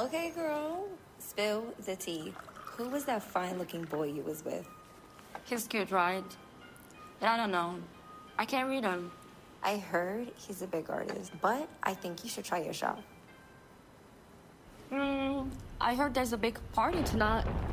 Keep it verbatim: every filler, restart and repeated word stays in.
Okay, girl. Spill the tea. Who was that fine-looking boy you was with? He's cute, right? And I don't know. I can't read him. I heard he's a big artist, but I think you should try your shot. Hmm, I heard there's a big party tonight.